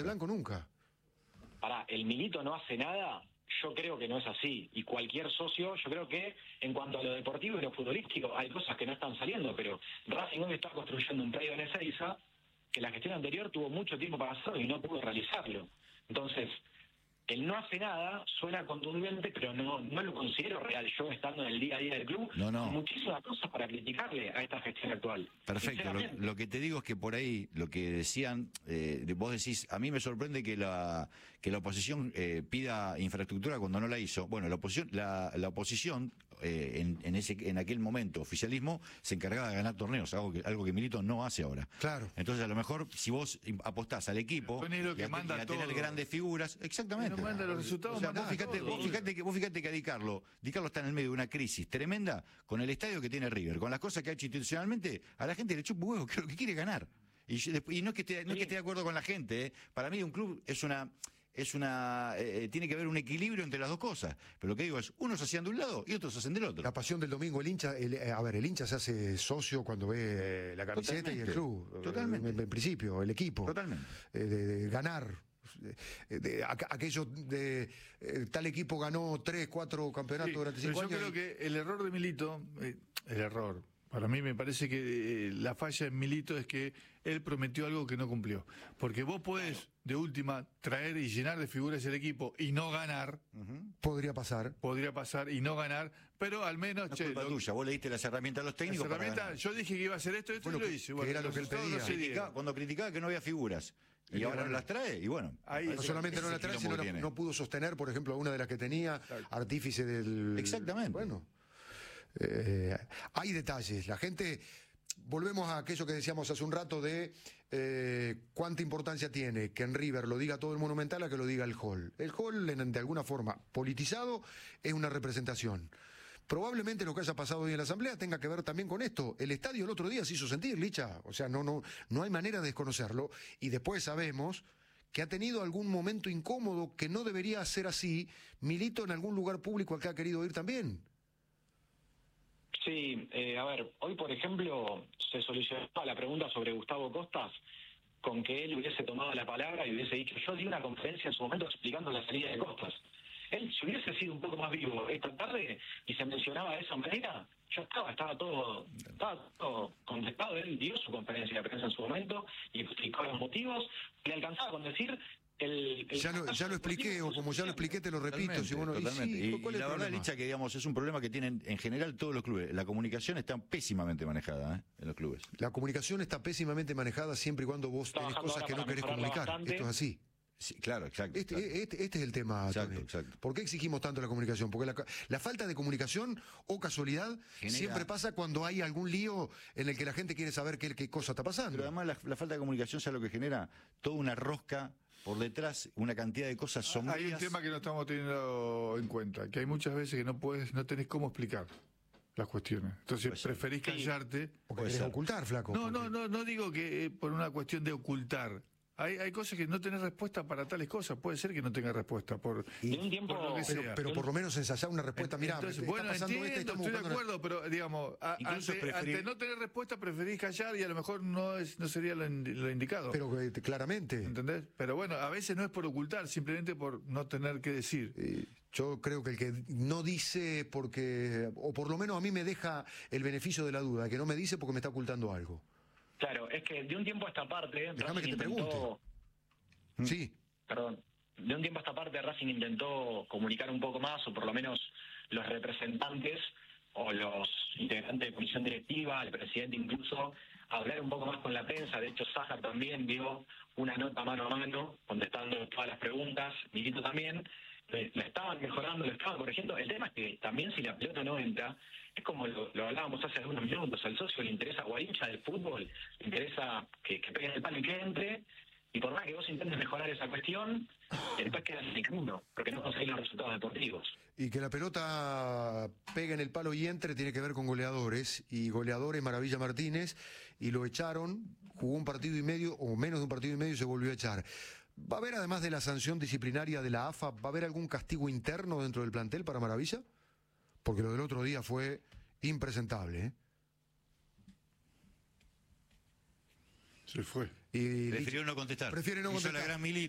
blanco nunca. Para, el Milito no hace nada, yo creo que no es así. Y cualquier socio, yo creo que en cuanto a lo deportivo y lo futbolístico, hay cosas que no están saliendo, pero Racing hoy está construyendo un predio en Ezeiza que la gestión anterior tuvo mucho tiempo para hacerlo y no pudo realizarlo. Entonces, el no hace nada suena contundente, pero no lo considero real. Yo, estando en el día a día del club, hay muchísimas cosas para criticarle a esta gestión actual. Perfecto. Lo que te digo es que por ahí, lo que decían, vos decís, a mí me sorprende que la oposición pida infraestructura cuando no la hizo. Bueno, la oposición en aquel momento, oficialismo, se encargaba de ganar torneos, algo que Milito no hace ahora. Claro. Entonces, a lo mejor, si vos apostás al equipo y a tener grandes figuras, exactamente. Manda los resultados, o sea, vos fíjate que a Di Carlo está en el medio de una crisis tremenda con el estadio que tiene River, con las cosas que ha hecho institucionalmente, a la gente le chupa un huevo, que lo que quiere ganar. Y no es que esté de acuerdo con la gente, Para mí un club tiene que haber un equilibrio entre las dos cosas. Pero lo que digo es, unos hacían de un lado y otros hacen del otro. La pasión del domingo, el hincha se hace socio cuando ve la camiseta y el club. Totalmente. En principio, el equipo. Totalmente. De ganar. Aquello de tal equipo ganó 3, 4 campeonatos durante 5 años. Yo creo que el error de Milito, para mí me parece que la falla en Milito es que él prometió algo que no cumplió. Porque vos podés, de última, traer y llenar de figuras el equipo y no ganar. Podría pasar Y no ganar, pero al menos... No es culpa tuya, vos le diste las herramientas a los técnicos para ganar. Yo dije que iba a hacer esto y lo hice. Que era lo que él pedía. Cuando criticaba que no había figuras. Y ahora no las trae, y bueno. No solamente no las trae, sino no pudo sostener, por ejemplo, una de las que tenía, artífice del... Exactamente. Bueno, hay detalles. La gente... Volvemos a aquello que decíamos hace un rato de cuánta importancia tiene que en River lo diga todo el Monumental a que lo diga el Hall. El Hall, de alguna forma, politizado, es una representación. Probablemente lo que haya pasado hoy en la Asamblea tenga que ver también con esto. El estadio el otro día se hizo sentir, Licha. O sea, no hay manera de desconocerlo. Y después sabemos que ha tenido algún momento incómodo que no debería ser así. Milito en algún lugar público al que ha querido ir también. Sí, hoy por ejemplo se solucionó la pregunta sobre Gustavo Costas con que él hubiese tomado la palabra y hubiese dicho, yo di una conferencia en su momento explicando la salida de Costas. Él, si hubiese sido un poco más vivo esta tarde y se mencionaba de esa manera, yo estaba todo contestado. Él dio su conferencia de prensa en su momento y explicó los motivos, le alcanzaba con decir... Ya lo expliqué, o como ya lo expliqué, te lo repito. Totalmente. Y la verdad, Licha, que digamos es un problema que tienen en general todos los clubes. La comunicación está pésimamente manejada en los clubes. La comunicación está pésimamente manejada siempre y cuando vos tenés cosas que no querés comunicar. Esto es así. Sí, claro, exacto. Este es el tema. Exacto. ¿Por qué exigimos tanto la comunicación? Porque la falta de comunicación o casualidad siempre pasa cuando hay algún lío en el que la gente quiere saber qué cosa está pasando. Pero además la falta de comunicación es lo que genera toda una rosca por detrás, una cantidad de cosas sombrías. Hay un tema que no estamos teniendo en cuenta, que hay muchas veces que no tenés cómo explicar las cuestiones. Entonces preferís callarte. Porque querés ocultar, flaco. No digo que por una cuestión de ocultar. Hay cosas que no tenés respuesta para tales cosas. Puede ser que no tengas respuesta por lo que sea. Pero por lo menos ensayar una respuesta. Mirá, bueno, entiendo, estoy de acuerdo, pero digamos, ante no tener respuesta preferís callar y a lo mejor no sería lo indicado. Pero claramente. ¿Entendés? Pero bueno, a veces no es por ocultar, simplemente por no tener que decir. Yo creo que el que no dice porque, o por lo menos a mí me deja el beneficio de la duda, el que no me dice porque me está ocultando algo. Claro, es que de un tiempo a esta parte... Déjame que te pregunte. Sí. Perdón. De un tiempo a esta parte Racing intentó comunicar un poco más, o por lo menos los representantes o los integrantes de comisión directiva, el presidente incluso, hablar un poco más con la prensa. De hecho, Sajar también dio una nota mano a mano, contestando todas las preguntas, Milito también. La estaban mejorando, lo estaban corrigiendo. El tema es que también si la pelota no entra, es como lo hablábamos hace algunos minutos, al socio le interesa guarincha del fútbol, le interesa que peguen el palo y que entre, y por más que vos intentes mejorar esa cuestión, después quedas en el camino, porque no conseguís los resultados deportivos. Y que la pelota pegue en el palo y entre tiene que ver con goleadores, y goleadores Maravilla Martínez, y lo echaron, jugó un partido y medio, o menos de un partido y medio, y se volvió a echar. ¿Va a haber, además de la sanción disciplinaria de la AFA, va a haber algún castigo interno dentro del plantel para Maravilla? Porque lo del otro día fue impresentable, ¿eh? Se fue. Prefirió no contestar. Prefiere no contestar. Hizo la gran Milito.